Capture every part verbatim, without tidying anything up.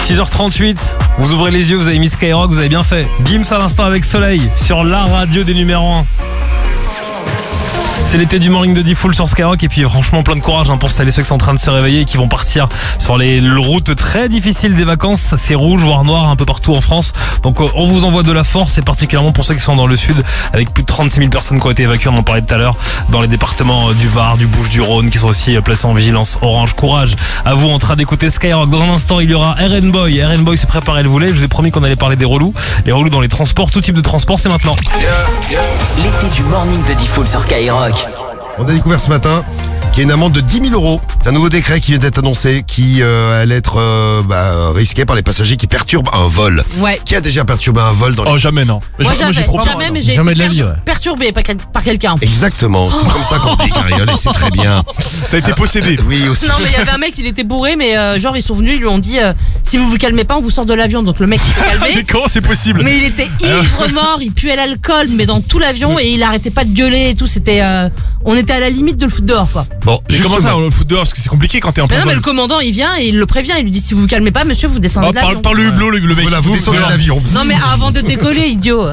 six heures trente-huit, vous ouvrez les yeux, vous avez mis Skyrock, vous avez bien fait. Gims à l'instant avec Soleil sur la radio des numéros un. C'est l'été du morning de D-Fool sur Skyrock et puis franchement plein de courage hein, pour celles et ceux qui sont en train de se réveiller et qui vont partir sur les routes très difficiles des vacances. C'est rouge voire noir un peu partout en France, donc on vous envoie de la force et particulièrement pour ceux qui sont dans le sud avec plus de trente-six mille personnes qui ont été évacuées, on en parlait tout à l'heure, dans les départements du Var, du Bouches-du-Rhône qui sont aussi placés en vigilance orange. Courage à vous en train d'écouter Skyrock. Dans un instant il y aura R N Boy. R N Boy s'est préparé le volet, je vous ai promis qu'on allait parler des relous. Les relous dans les transports, tout type de transport, c'est maintenant. L'été du morning de D-Fool sur Skyrock. On a découvert ce matin qu'il y a une amende de dix mille euros. C'est un nouveau décret qui vient d'être annoncé qui euh, allait être euh, bah, risqué par les passagers qui perturbent un vol. Ouais. Qui a déjà perturbé un vol dans les... Oh jamais non. Mais Moi jamais, trop jamais, peur, mais j'ai jamais été de la vie, ouais. perturbé par, quel- par quelqu'un. Exactement, c'est comme ça qu'on dit Cariole et c'est très bien. T'as été possédé. Oui aussi. Non mais il y avait un mec, il était bourré, mais euh, genre ils sont venus, ils lui ont dit euh, si vous vous calmez pas, on vous sort de l'avion. Donc le mec il s'est Mais calmé. comment c'est possible? Mais il était ivre mort, il puait l'alcool, mais dans tout l'avion et il arrêtait pas de gueuler et tout. C'était, euh, on était à la limite de le foutre dehors quoi. Bon, Mais comment ça justement. on le fout dehors parce que c'est compliqué quand t'es en Mais plein non mais vol. le commandant il vient et il le prévient, il lui dit si vous vous calmez pas, monsieur vous descendez Oh, de l'avion. par, par le hublot, le, le mec. Voilà, il vous fout descendez de dehors. l'avion. Non mais avant de décoller, idiot.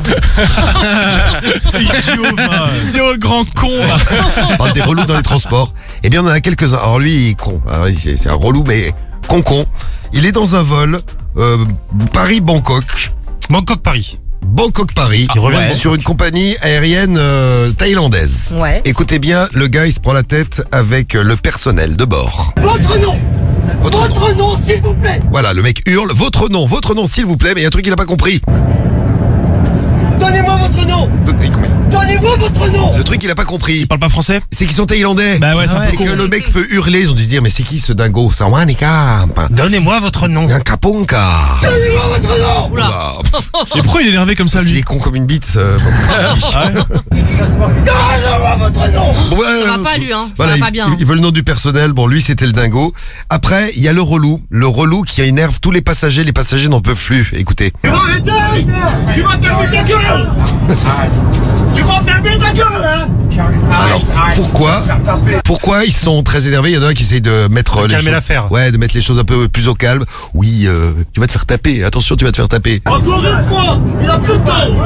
Idiot, va. Idiot, grand con. On parle des relous dans les transports. Eh bien on en a quelques-uns. Alors lui il est con. Alors, c'est, c'est un relou mais con con. Il est dans un vol euh, Paris-Bangkok. Bangkok-Paris. Bangkok-Paris, Il revient de sur une compagnie aérienne euh, thaïlandaise. Ouais. Écoutez bien, le gars il se prend la tête avec euh, le personnel de bord. Votre nom Votre, Votre nom, s'il vous plaît. Voilà, le mec hurle, votre nom, votre nom s'il vous plaît, mais il y a un truc qu'il a pas compris. Donnez-moi votre nom. Donnez- comment- Donnez-moi votre nom. Le truc qu'il a pas compris, Il parle pas français? c'est qu'ils sont thaïlandais. Bah ouais, c'est un peu Et con. que le mec peut hurler, ils ont dû se dire, mais c'est qui ce dingo? Sawanika, Donnez-moi votre nom. un kaponka. Donnez-moi votre nom. Oula. Oula. Et pourquoi il est énervé comme ça Parce qu'il lui? est con comme une bite. euh, bon. Ah ouais. Donnez-moi votre nom. Ouais, Ça va euh, pas lui hein, ça Voilà, va il, pas bien. il- il veut le nom du personnel. Bon, lui, c'était le dingo. Après, il y a le relou. Le relou qui énerve tous les passagers. Les passagers n'en peuvent plus. Écoutez. Tu vas arrêter. Tu vas fermer ta gueule. Tu vas fermer ta gueule, hein. Alors, pourquoi Pourquoi ils sont très énervés? Il y en a un qui essaye de mettre les calmer choses... l'affaire. Ouais, de mettre les choses un peu plus au calme. Oui, euh, tu vas te faire taper. Attention, tu vas te faire taper. Encore une fois, il a plus de temps.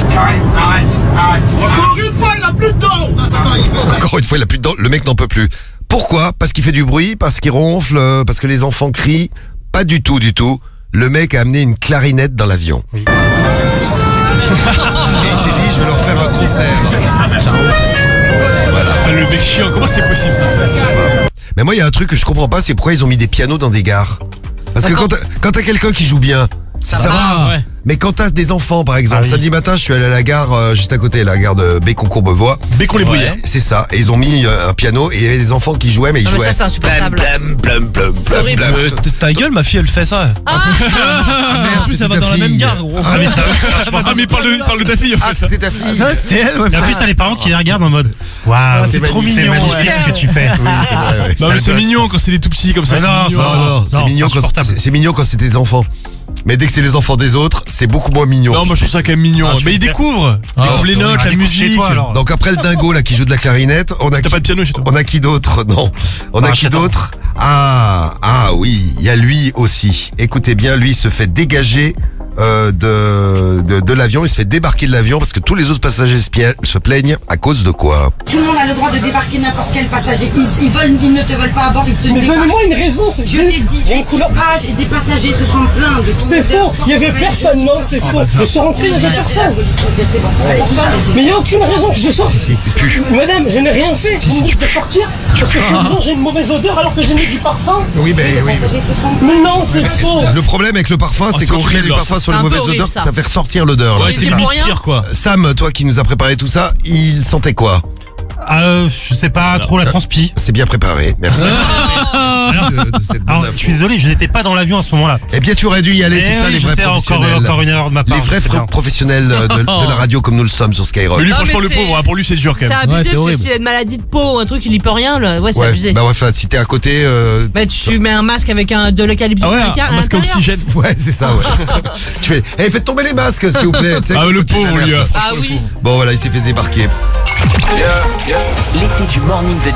Encore une fois, il a plus de temps. Encore une fois, il a plus de dents. Le mec n'en peut plus. Pourquoi? Parce qu'il fait du bruit, parce qu'il ronfle, euh, parce que les enfants crient. Pas du tout, du tout. Le mec a amené une clarinette dans l'avion. Et il s'est dit, je vais leur faire un concert. Voilà. Ah, le mec chiant, comment c'est possible ça? Mais moi, il y a un truc que je comprends pas, c'est pourquoi ils ont mis des pianos dans des gares. Parce que quand t'as, quand t'as quelqu'un qui joue bien, ça, ça va. Ah, ouais. Mais quand t'as des enfants, par exemple, Ah oui. samedi matin, je suis allé à la gare euh, juste à côté, la gare de Bécon-Courbevoie. Bécon les bruyères. C'est ça. Et ils ont mis euh, un piano et il y avait des enfants qui jouaient, mais ils Non, mais jouaient. ça, c'est insupportable. Blam, blam, blam, C'est blam, horrible. blam. Euh, t- ta gueule, ma fille, elle fait ça. Ah, merde, en plus, c'était ça va ta dans la fille. même gare, gros. Ah, Ah, mais ça, Ah mais parle de, parle de ta fille en ah, fait. c'était ta fille. ça, c'était elle, ouais. En plus, t'as les parents qui les regardent en mode waouh, c'est c'est trop magnifique. mignon, C'est magnifique magnifique. ce que tu fais. Oui, c'est vrai, ouais. Non mais Sale c'est gosse. mignon quand c'est des tout petits comme ça. Mais c'est non, mignon. Non, non, c'est Non, mignon c'est quand insupportable. c'est, c'est mignon quand c'est des enfants. Mais dès que c'est les enfants des autres, c'est beaucoup moins mignon. Non, moi je trouve ça quand même mignon. Ah, tu mais veux il dire- découvre. Ah, Découvre les c'est notes, horrible. la Allez, couche chez musique. toi, alors. Donc après le dingo là qui joue de la clarinette, on a T'as qui, pas de piano chez toi? on a qui d'autre? Non. On a Ah, qui chez toi. d'autre? Ah, ah oui, il y a lui aussi. Écoutez bien, lui il se fait dégager euh, de, de, de l'avion, il se fait débarquer de l'avion parce que tous les autres passagers se, pia- se plaignent à cause de quoi? Tout le monde a le droit de débarquer n'importe quel passager. Ils, ils veulent, ils ne te veulent pas à bord, ils te Mais débarquent. donnez-moi une raison. c'est- Je t'ai dit, l'équipage et des passagers se sont plaints de tout. C'est faux. Il y avait personne, non, c'est faux. Je suis rentré, il y avait personne. C'est bon, c'est pour ça. Mais il n'y a aucune raison que je sorte. Si, pu. Madame, je n'ai rien fait. Vous me dites de sortir parce que soi-disant j'ai une mauvaise odeur alors que j'ai mis du parfum. Oui, ben Les oui. passagers se sont Mais non, c'est faux. Le problème avec le parfum, c'est c'est quand tu mets horrible, du parfum ça. sur C'est les un peu mauvaises horrible, odeurs, ça. ça fait ressortir l'odeur. là. Ouais, c'est c'est pour limite rien. pire quoi. Sam, toi qui nous a préparé tout ça, il sentait quoi? Euh, je sais pas trop la transpi. C'est bien préparé, merci. Alors, de, de cette bonne alors, info. je suis désolé, je n'étais pas dans l'avion à ce moment-là. Eh bien, tu aurais dû y aller, c'est Eh ça oui, les je vrais sais, encore, professionnels. encore une erreur de ma part. les vrais je sais fr- bien. professionnels euh, de, de la radio comme nous le sommes sur Skyrock. Mais lui Non, franchement mais le c'est- pauvre, hein, pour lui c'est dur quand C'est même. abusé Ouais, c'est parce que horrible. s'il a une maladie de peau ou un truc, il y peut rien. Là. Ouais, c'est Ouais, abusé. bah ouais, enfin, si t'es à côté, euh, Bah, tu mets un masque avec un, de l'eucalyptus Ah ouais, à l'intérieur. un masque à oxygène. ouais, c'est ça, ouais. Tu fais, eh, faites tomber les masques, s'il vous plaît. Tu sais, Ah quand le tu pauvre t'énerves. lui. euh. Ah oui. Bon, voilà, il s'est fait débarquer. L'été du morning de